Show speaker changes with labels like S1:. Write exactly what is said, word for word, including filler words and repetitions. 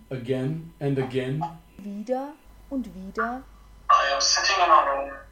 S1: again and again.
S2: Wieder und wieder.
S3: I am sitting in a room